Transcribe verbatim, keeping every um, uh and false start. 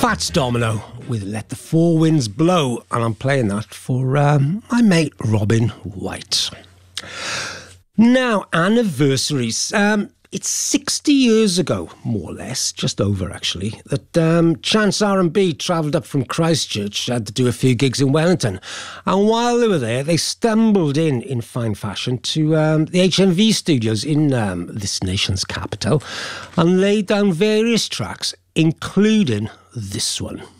Fats Domino with Let the Four Winds Blow, and I'm playing that for um, my mate Robin White. Now, anniversaries. Um, it's sixty years ago, more or less, just over actually, that um, Chance R and B travelled up from Christchurch, had to do a few gigs in Wellington. And while they were there, they stumbled in, in fine fashion, to um, the H M V studios in um, this nation's capital and laid down various tracks, including this one.